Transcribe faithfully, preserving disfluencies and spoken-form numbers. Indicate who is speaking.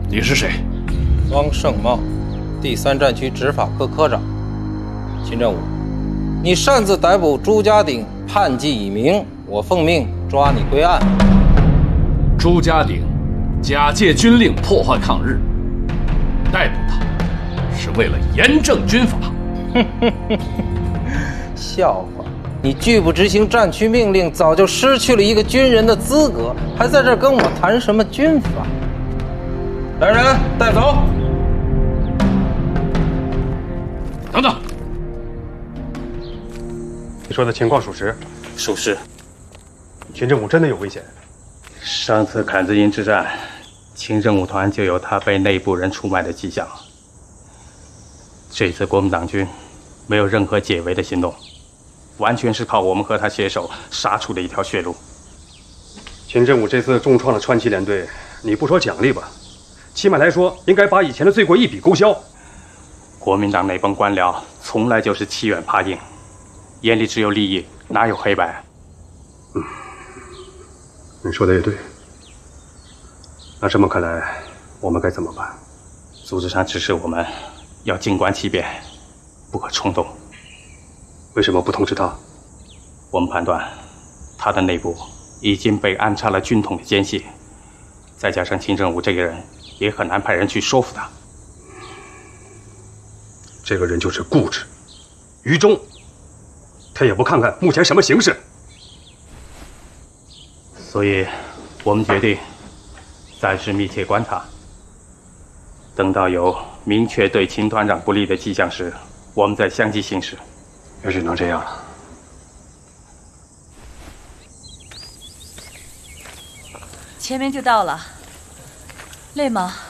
Speaker 1: 你是谁？
Speaker 2: 汪胜茂，第三战区执法科科长。秦正武，你擅自逮捕朱家鼎，叛纪已明，我奉命抓你归案。
Speaker 1: 朱家鼎假借军令破坏抗日，逮捕他是为了严正军法。
Speaker 2: 笑话！你拒不执行战区命令，早就失去了一个军人的资格，还在这儿跟我谈什么军法？来人，带走！
Speaker 1: 等等，
Speaker 3: 你说的情况属实？
Speaker 4: 属实。
Speaker 3: 秦正武真的有危险？
Speaker 4: 上次坎子营之战，清政务团就有他被内部人出卖的迹象。这次国民党军没有任何解围的行动，完全是靠我们和他携手杀出的一条血路。
Speaker 3: 秦正武这次重创了川崎联队，你不说奖励吧，起码来说应该把以前的罪过一笔勾销。
Speaker 4: 国民党那帮官僚从来就是欺软怕硬，眼里只有利益，哪有黑白？
Speaker 3: 嗯，你说的也对。那这么看来，我们该怎么办？
Speaker 4: 组织上指示我们要静观其变，不可冲动。
Speaker 3: 为什么不通知他？
Speaker 4: 我们判断，他的内部已经被安插了军统的奸细，再加上秦正武这个人，也很难派人去说服他。
Speaker 3: 这个人就是固执、愚忠，他也不看看目前什么形势。
Speaker 4: 所以，我们决定暂时密切观察，等到有明确对秦团长不利的迹象时，我们再相继行事。
Speaker 3: 也只能这样了。
Speaker 5: 前面就到了，累吗？